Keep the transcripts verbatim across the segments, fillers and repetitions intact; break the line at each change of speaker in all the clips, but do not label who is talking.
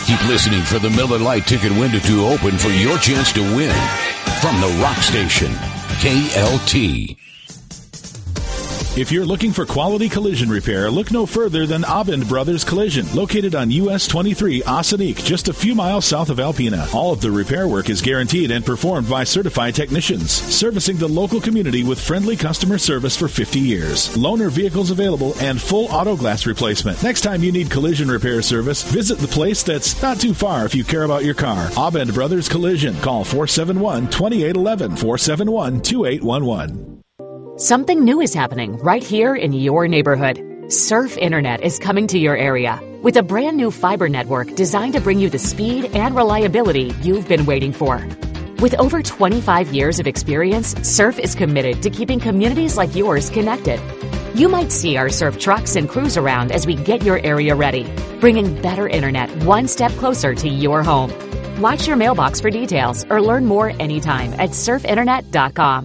Keep listening for the Miller Lite ticket window to open for your chance to win. From the Rock Station, K L T.
If you're looking for quality collision repair, look no further than Abend Brothers Collision, located on U S twenty-three, Ossining, just a few miles south of Alpena. All of the repair work is guaranteed and performed by certified technicians, servicing the local community with friendly customer service for fifty years. Loaner vehicles available and full auto glass replacement. Next time you need collision repair service, visit the place that's not too far if you care about your car. Abend Brothers Collision. Call four seven one, two eight one one, four seven one, two eight one one.
Something new is happening right here in your neighborhood. Surf Internet is coming to your area with a brand new fiber network designed to bring you the speed and reliability you've been waiting for. With over twenty-five years of experience, Surf is committed to keeping communities like yours connected. You might see our Surf trucks and crews around as we get your area ready, bringing better internet one step closer to your home. Watch your mailbox for details or learn more anytime at surf internet dot com.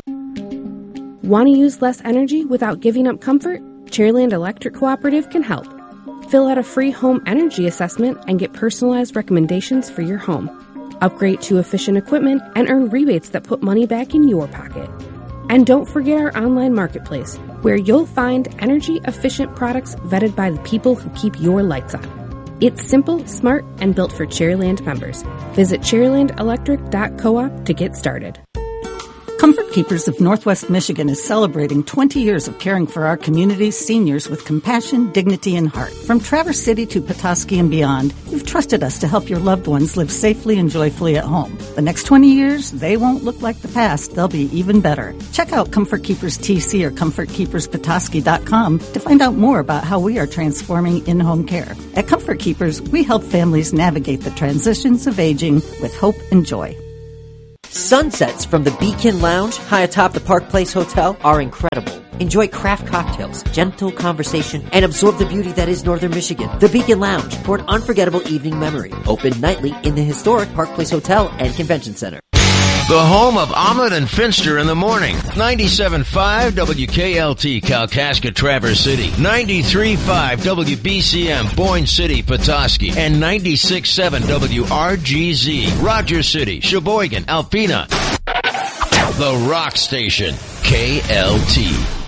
Want to use less energy without giving up comfort? Cherryland Electric Cooperative can help. Fill out a free home energy assessment and get personalized recommendations for your home. Upgrade to efficient equipment and earn rebates that put money back in your pocket. And don't forget our online marketplace, where you'll find energy-efficient products vetted by the people who keep your lights on. It's simple, smart, and built for Cherryland members. Visit cherryland electric dot coop to get started.
Comfort Keepers of Northwest Michigan is celebrating twenty years of caring for our community's seniors with compassion, dignity, and heart. From Traverse City to Petoskey and beyond, you've trusted us to help your loved ones live safely and joyfully at home. The next twenty years, they won't look like the past. They'll be even better. Check out Comfort Keepers T C or comfort keepers petoskey dot com to find out more about how we are transforming in-home care. At Comfort Keepers, we help families navigate the transitions of aging with hope and joy.
Sunsets from the Beacon Lounge, high atop the Park Place Hotel, are incredible. Enjoy craft cocktails, gentle conversation, and absorb the beauty that is Northern Michigan. The Beacon Lounge, for an unforgettable evening memory. Open nightly in the historic Park Place Hotel and Convention Center.
The home of Ahmed and Finster in the morning. ninety-seven point five W K L T, Kalkaska, Traverse City. ninety-three point five W B C M, Boyne City, Petoskey. And ninety-six point seven W R G Z, Rogers City, Sheboygan, Alpena. The Rock Station, K L T.